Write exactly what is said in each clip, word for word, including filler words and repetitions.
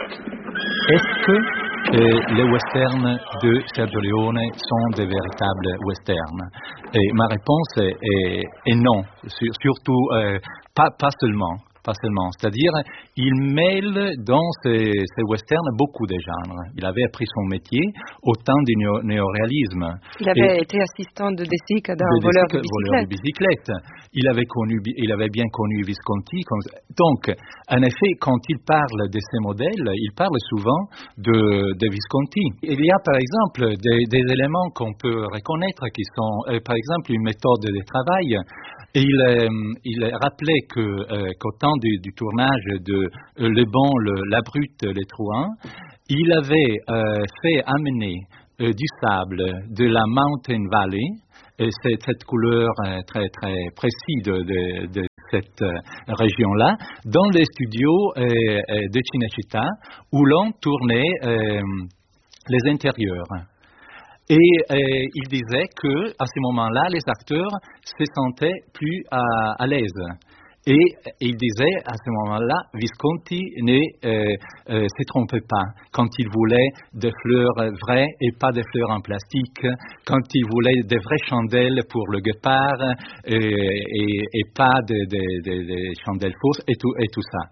Est-ce que euh, les westerns de Sergio Leone sont des véritables westerns? Et ma réponse est, est, est non, Sur, surtout euh, pas, pas seulement. Pas seulement, c'est-à-dire il mêle dans ces, ces westerns beaucoup de genres. Il avait appris son métier au temps du néo- néoréalisme. Il avait Et été assistant de De Sica d'un de voleur Sica, de voleur de bicyclette. bicyclette. Il avait, connu, il avait bien connu Visconti. Comme, donc, en effet, quand il parle de ces modèles, il parle souvent de, de Visconti. Il y a par exemple des, des éléments qu'on peut reconnaître qui sont, euh, par exemple, une méthode de travail. Et il, euh, il rappelait que, euh, qu'au temps du, du tournage de euh, Le Bon, le, La Brute, Les Truands, il avait euh, fait amener euh, du sable de la Mountain Valley, et c'est cette couleur euh, très très précise de, de, de cette euh, région-là, dans les studios euh, de Cinecittà, où l'on tournait euh, les intérieurs. Et euh, il disait que à ce moment-là, les acteurs se sentaient plus à, à l'aise. Et il disait à ce moment-là, Visconti ne euh, euh, se trompait pas quand il voulait des fleurs vraies et pas des fleurs en plastique, quand il voulait des vraies chandelles pour le guépard et, et, et pas des de, de, de chandelles fausses et tout, et tout ça.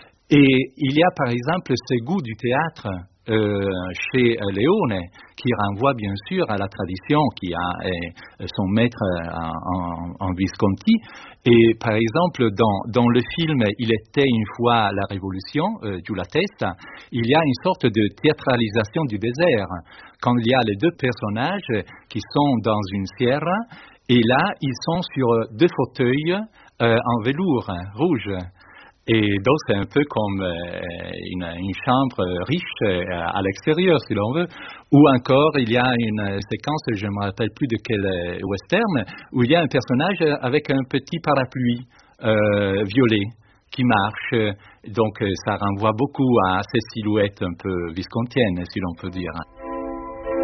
Et il y a par exemple ce goût du théâtre euh, chez Leone qui renvoie bien sûr à la tradition qui a euh, son maître en, en, en Visconti. Et par exemple dans, dans le film Il était une fois la Révolution, euh, Giulia Testa, il y a une sorte de théâtralisation du désert quand il y a les deux personnages qui sont dans une sierra et là ils sont sur deux fauteuils euh, en velours rouge. Et donc, c'est un peu comme euh, une, une chambre riche euh, à l'extérieur, si l'on veut. Ou encore, il y a une séquence, je ne me rappelle plus de quel euh, western, où il y a un personnage avec un petit parapluie euh, violet qui marche. Donc, ça renvoie beaucoup à ces silhouettes un peu viscontiennes, si l'on peut dire.